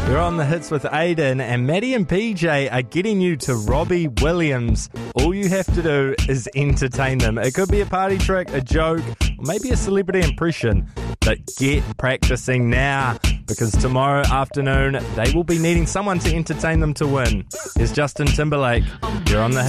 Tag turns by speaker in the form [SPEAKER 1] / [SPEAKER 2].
[SPEAKER 1] You're on the hits with Aiden, and Maddie and PJ are getting you to Robbie Williams. All you have to do is entertain them. It could be a party trick, a joke, or maybe a celebrity impression. But get practicing now, because tomorrow afternoon they will be needing someone to entertain them to win. Here's Justin Timberlake. You're on the hits.